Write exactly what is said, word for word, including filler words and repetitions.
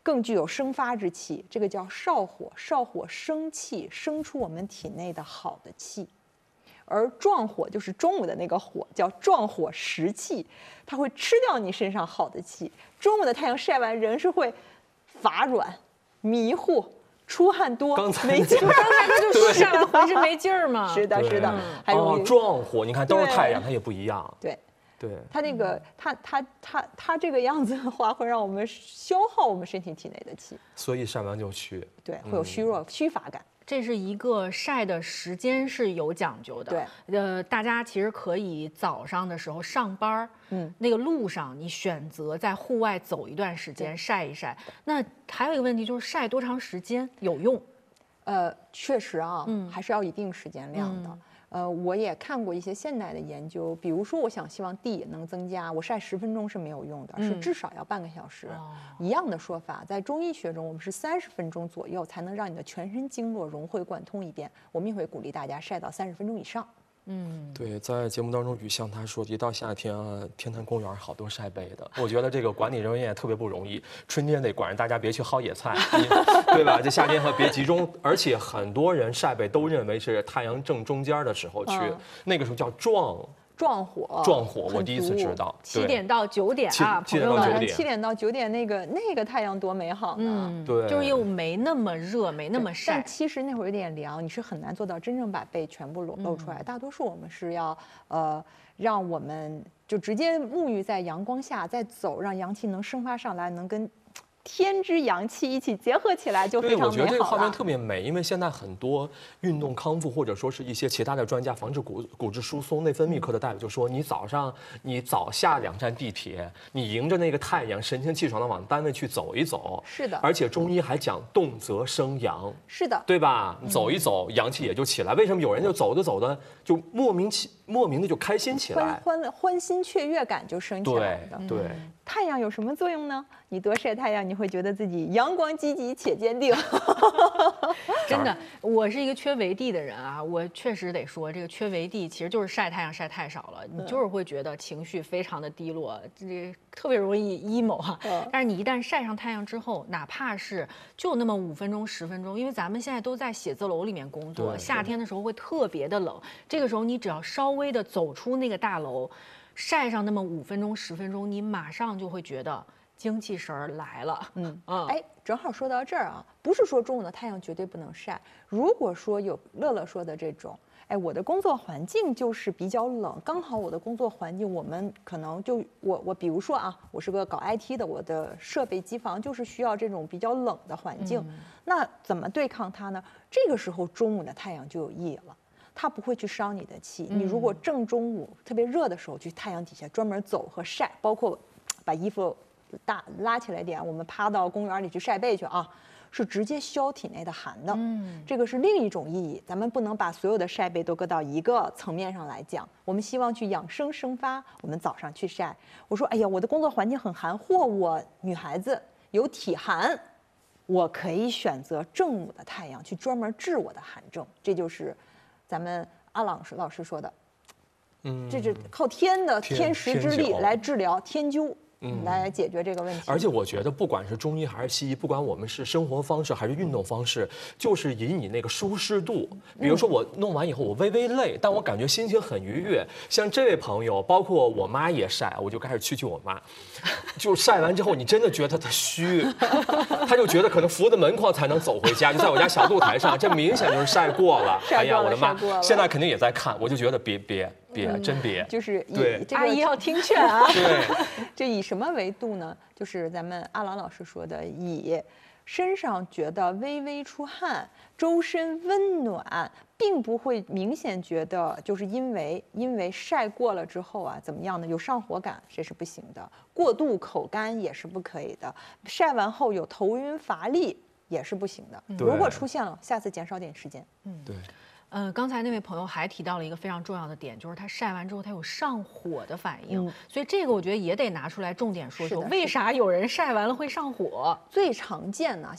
更具有生发之气，这个叫少火，少火生气，生出我们体内的好的气。而壮火就是中午的那个火，叫壮火食气，它会吃掉你身上好的气。中午的太阳晒完，人是会乏软、迷糊、出汗多、没劲儿。 刚才他就晒完浑身没劲儿嘛。 是的，是的。还有哦，壮火，你看都是太阳，它也不一样。 对。 对， 它那个，它它它它这个样子的话，会让我们消耗我们身体体内的气， 所以晒完就虚， 对，会有虚弱、嗯、虚乏感。 这是一个晒的时间是有讲究的， 对， 呃，大家其实可以早上的时候上班，嗯，那个路上你选择在户外走一段时间晒一晒。那还有一个问题就是晒多长时间有用？ 呃，确实啊，嗯，还是要一定时间量的。嗯呃，我也看过一些现代的研究，比如说，我想希望地能增加，我晒十分钟是没有用的，嗯、是至少要半个小时。哦、一样的说法，在中医学中，我们是三十分钟左右才能让你的全身经络融会贯通一遍。我们也会鼓励大家晒到三十分钟以上。 嗯， 对，在节目当中，雨像他说，一到夏天啊，天坛公园好多晒背的。我觉得这个管理人员也特别不容易，春天得管着大家别去薅野菜，对吧？这夏天和别集中，而且很多人晒背都认为是太阳正中间的时候去，嗯、那个时候叫壮。 壮火， 壮火，我第一次知道。 七点到九点啊， 七点到九点， 七点到九点，那个那个太阳多美好呢！ 嗯， 对， 就是又没那么热，没那么晒。 但其实那会儿有点凉，你是很难做到真正把背全部露露出来。大多数我们是要呃，让我们就直接沐浴在阳光下，再走，让阳气能生发上来，能跟天之阳气一起结合起来，就非常美好了。 对，我觉得这个画面特别美，因为现在很多运动康复或者说是一些其他的专家，防治骨骨质疏松、内分泌科的大夫就说，你早上你早下两站地铁，你迎着那个太阳，神清气爽的往单位去走一走。 是的。 而且中医还讲动则生阳。 是的。 对吧？走一走，阳气也就起来。为什么有人就走着走着就莫名其莫名的就开心起来， 欢欢欢欣雀跃感就升起来了。对。对太阳有什么作用呢？你多晒太阳，你会觉得自己阳光积极且坚定。 真的，我是一个缺维 D 的人啊，我确实得说，这个缺维 D 其实就是晒太阳晒太少了，你就是会觉得情绪非常的低落，这特别容易 emo 哈。但是你一旦晒上太阳之后，哪怕是就那么五分钟、十分钟，因为咱们现在都在写字楼里面工作，夏天的时候会特别的冷，这个时候你只要稍微的走出那个大楼。晒上那么五分钟、十分钟，你马上就会觉得精气神儿来了。 嗯嗯，哎，正好说到这儿啊，不是说中午的太阳绝对不能晒。如果说有乐乐说的这种，哎，我的工作环境就是比较冷，刚好我的工作环境，我们可能就我我比如说啊，我是个搞 I T 的，我的设备机房就是需要这种比较冷的环境，嗯、那怎么对抗它呢？这个时候中午的太阳就有意义了。它不会去伤你的气。你如果正中午特别热的时候去太阳底下专门走和晒，包括把衣服大拉起来点，我们趴到公园里去晒背去啊，是直接消体内的寒的。嗯，这个是另一种意义。咱们不能把所有的晒背都搁到一个层面上来讲。我们希望去养生生发，我们早上去晒。我说，哎呀，我的工作环境很寒，或我女孩子有体寒，我可以选择正午的太阳去专门治我的寒症。这就是咱们阿朗老师说的，嗯，这是靠天的天时之力来治疗天灸。嗯，来解决这个问题。 而且我觉得，不管是中医还是西医，不管我们是生活方式还是运动方式，就是以你那个舒适度。比如说我弄完以后，我微微累，但我感觉心情很愉悦。像这位朋友，包括我妈也晒，我就开始蛐蛐我妈。就晒完之后，你真的觉得她虚，她就觉得可能扶着门框才能走回家，就在我家小露台上，这明显就是晒过了。 晒过了， 哎呀，我的妈！现在肯定也在看，我就觉得别别。别真别， 就是以这个阿姨要听劝啊。 对， 这以什么维度呢？就是咱们阿郎老师说的，以身上觉得微微出汗，周身温暖，并不会明显觉得就是因为因为晒过了之后啊怎么样呢？有上火感，这是不行的；过度口干也是不可以的；晒完后有头晕乏力也是不行的。如果出现了，下次减少点时间。 嗯，对。 呃，刚才那位朋友还提到了一个非常重要的点，就是他晒完之后他有上火的反应，嗯、所以这个我觉得也得拿出来重点说说，为啥有人晒完了会上火？ 最常见呢，